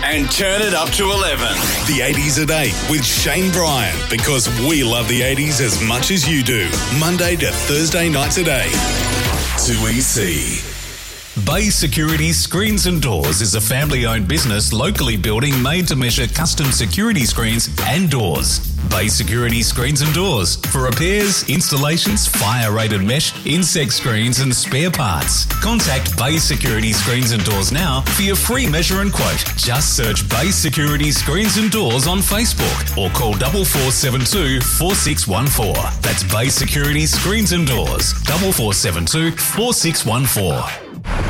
and turn it up to 11. The 80s at 8 with Shane Bryan, because we love the 80s as much as you do. Monday to Thursday nights at 8. 2EC. Bay Security Screens and Doors is a family-owned business locally building made-to-measure custom security screens and doors. Bay Security Screens and Doors for repairs, installations, fire-rated mesh, insect screens and spare parts. Contact Bay Security Screens and Doors now for your free measure and quote. Just search Bay Security Screens and Doors on Facebook or call 4472 4614. That's Bay Security Screens and Doors, 4472 4614.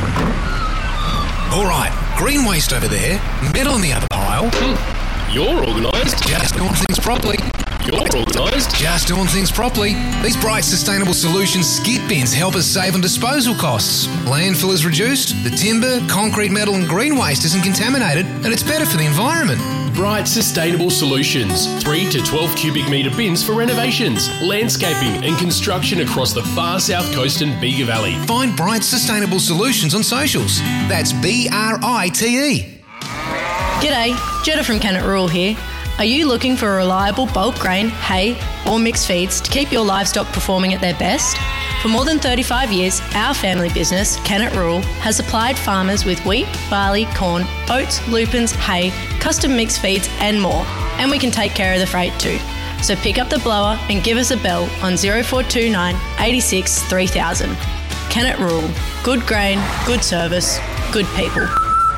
All right, green waste over there, metal in the other pile. You're organised. Just doing things properly. You're organised. Just doing things properly. These Bright Sustainable Solutions skip bins help us save on disposal costs. Landfill is reduced, the timber, concrete, metal and green waste isn't contaminated, and it's better for the environment. Bright Sustainable Solutions. 3 to 12 cubic metre bins for renovations, landscaping and construction across the far south coast and Bega Valley. Find Bright Sustainable Solutions on socials. That's BRITE. G'day, Jetta from Kennett Rural here. Are you looking for a reliable bulk grain, hay or mixed feeds to keep your livestock performing at their best? For more than 35 years, our family business, Kennett Rural, has supplied farmers with wheat, barley, corn, oats, lupins, hay, custom mixed feeds and more. And we can take care of the freight too. So pick up the blower and give us a bell on 0429 86 3000. Kennett Rural. Good grain, good service, good people.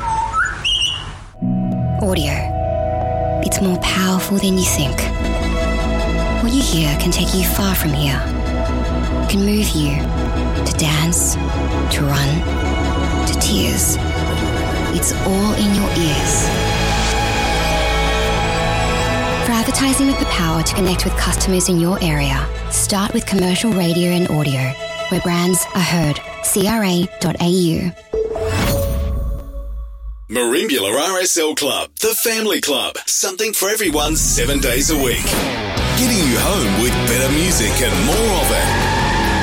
Audio. It's more powerful than you think. What you hear can take you far from here. It can move you to dance, to run, to tears. It's all in your ears. For advertising with the power to connect with customers in your area, start with commercial radio and audio, where brands are heard. CRA.au. Merimbula RSL Club, the family club. Something for everyone 7 days a week. Getting you home with better music and more of it.